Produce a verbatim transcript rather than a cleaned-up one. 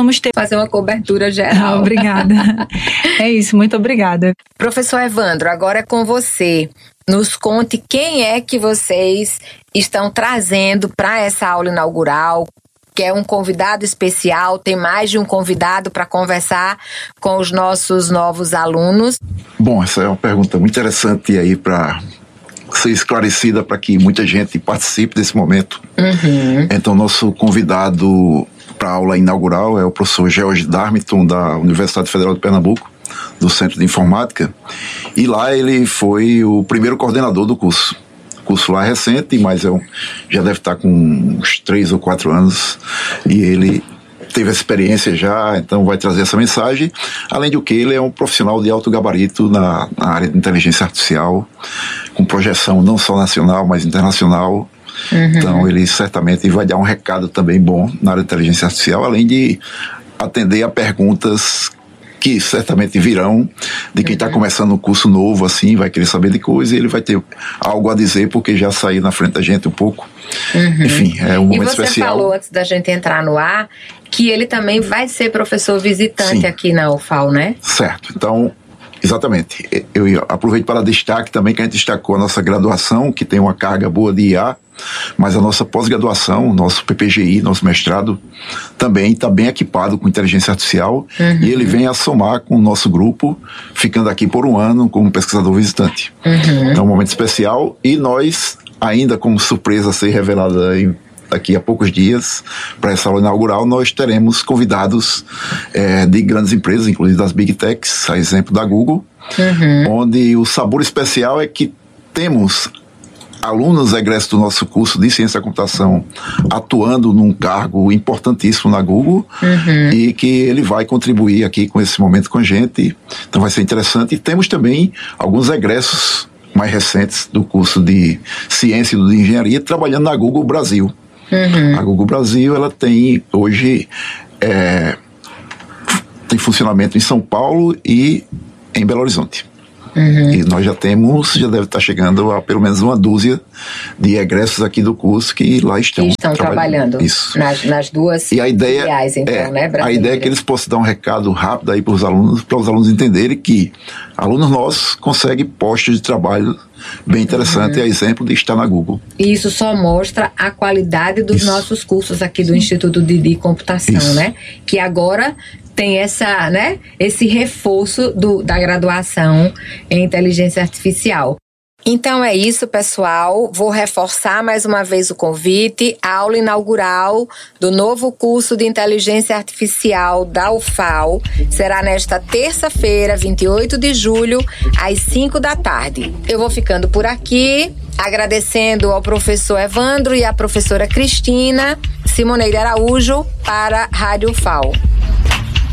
possamos ter... Fazer uma cobertura geral. Obrigada. É isso, muito obrigada. Professor Evandro, agora é com você. Nos conte quem é que vocês estão trazendo para essa aula inaugural, que é um convidado especial, tem mais de um convidado para conversar com os nossos novos alunos. Bom, essa é uma pergunta muito interessante aí para ser esclarecida para que muita gente participe desse momento. Uhum. Então, nosso convidado para a aula inaugural é o professor George Darmiton, da Universidade Federal de Pernambuco, do Centro de Informática, e lá ele foi o primeiro coordenador do curso. O curso lá é recente, mas é um, já deve estar com uns três ou quatro anos, e ele teve essa experiência já, então vai trazer essa mensagem. Além do que, ele é um profissional de alto gabarito na, na área de inteligência artificial, com projeção não só nacional, mas internacional. Uhum. Então ele certamente vai dar um recado também bom na área de inteligência artificial, além de atender a perguntas que certamente virão de quem está uhum. começando um curso novo, assim, vai querer saber de coisa, e ele vai ter algo a dizer, porque já saiu na frente da gente um pouco. Uhum. Enfim, é um momento especial. E você especial. Falou, antes da gente entrar no ar, que ele também vai ser professor visitante Sim. aqui na U F A L, né? Certo. Então, exatamente. Eu aproveito para destaque também que a gente destacou a nossa graduação, que tem uma carga boa de I A, mas a nossa pós-graduação, nosso P P G I, nosso mestrado, também está bem equipado com inteligência artificial, uhum. e ele vem a somar com o nosso grupo, ficando aqui por um ano como pesquisador visitante. Uhum. Então é um momento especial, e nós, ainda como surpresa a ser revelada em daqui a poucos dias, para essa aula inaugural, nós teremos convidados é, de grandes empresas, inclusive das Big Techs, a exemplo da Google, uhum. onde o sabor especial é que temos alunos egressos do nosso curso de Ciência da Computação atuando num cargo importantíssimo na Google, uhum. e que ele vai contribuir aqui com esse momento com a gente, então vai ser interessante. E temos também alguns egressos mais recentes do curso de Ciência e de Engenharia trabalhando na Google Brasil. Uhum. A Google Brasil, ela tem hoje é, tem funcionamento em São Paulo e em Belo Horizonte. Uhum. E nós já temos, já deve estar chegando a pelo menos uma dúzia de egressos aqui do curso que lá estão, que estão trabalhando, trabalhando. Isso. Nas, nas duas e a ideia filiais, então, é, né, a ideia é que eles possam dar um recado rápido aí para os alunos, para os alunos entenderem que alunos nossos conseguem postos de trabalho bem interessante, uhum. a exemplo de estar na Google. E isso só mostra a qualidade dos isso. nossos cursos aqui do Instituto de, de Computação, isso. né? Que agora tem essa, né, esse reforço do, da graduação em inteligência artificial. Então é isso, pessoal. Vou reforçar mais uma vez o convite. A aula inaugural do novo curso de Inteligência Artificial da U F A L será nesta terça-feira, vinte e oito de julho, às cinco da tarde. Eu vou ficando por aqui, agradecendo ao professor Evandro e à professora Cristina. Simoneira Araújo para a Rádio U F A L.